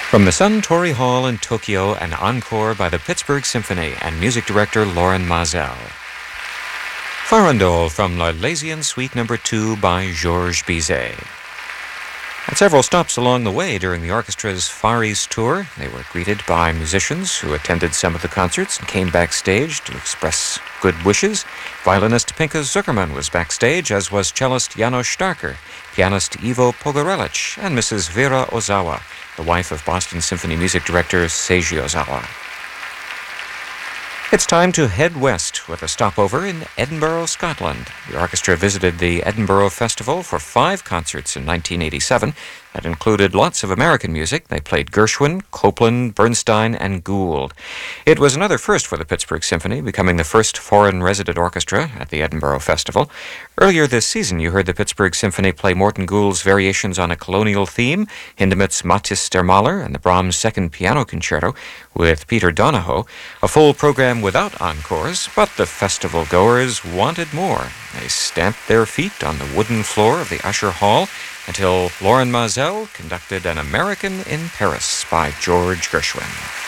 From the Suntory Hall in Tokyo, an encore by the Pittsburgh Symphony and music director Loren Maazel. Farandole from L'Arlésienne Suite No. 2 by Georges Bizet. At several stops along the way during the orchestra's Far East tour, they were greeted by musicians who attended some of the concerts and came backstage to express good wishes. Violinist Pinka Zuckerman was backstage, as was cellist Janos Starker, pianist Ivo Pogorelic, and Mrs. Vera Ozawa, the wife of Boston Symphony music director Seiji Ozawa. It's time to head west with a stopover in Edinburgh, Scotland. The orchestra visited the Edinburgh Festival for 5 concerts in 1987 that included lots of American music. They played Gershwin, Copland, Bernstein, and Gould. It was another first for the Pittsburgh Symphony, becoming the first foreign resident orchestra at the Edinburgh Festival. Earlier this season, you heard the Pittsburgh Symphony play Morton Gould's Variations on a Colonial Theme, Hindemith's Mathis der Maler, and the Brahms' Second Piano Concerto with Peter Donahoe. A full program without encores, but the festival goers wanted more. They stamped their feet on the wooden floor of the Usher Hall until Loren Maazel conducted An American in Paris by George Gershwin.